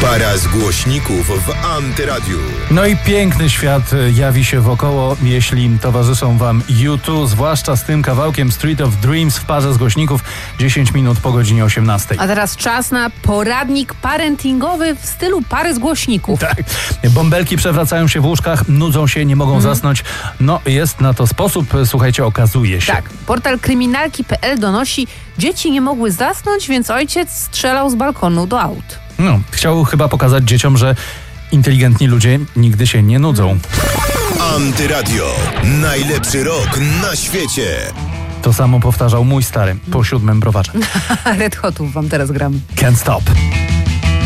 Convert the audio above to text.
Para z głośników w Antyradiu. No i piękny świat jawi się wokoło, jeśli towarzyszą wam U2, zwłaszcza z tym kawałkiem Street of Dreams w parze z głośników 10 minut po godzinie 18. A teraz czas na poradnik parentingowy w stylu pary z głośników. Tak. Bąbelki przewracają się w łóżkach, nudzą się, nie mogą zasnąć. No, jest na to sposób, słuchajcie, okazuje się. Tak. Portal kryminalki.pl donosi, dzieci nie mogły zasnąć, więc ojciec strzelał z balkonu do aut. No, chciał chyba pokazać dzieciom, że inteligentni ludzie nigdy się nie nudzą. Antyradio. Najlepszy rok na świecie. To samo powtarzał mój stary po 7 browarze. Red Hotów wam teraz gram. Can't stop.